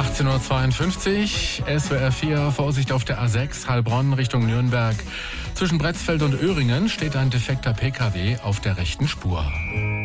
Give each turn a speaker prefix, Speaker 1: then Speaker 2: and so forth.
Speaker 1: 18:52 Uhr, SWR 4, Vorsicht auf der A6, Heilbronn Richtung Nürnberg. Zwischen Bretzfeld und Öhringen steht ein defekter PKW auf der rechten Spur.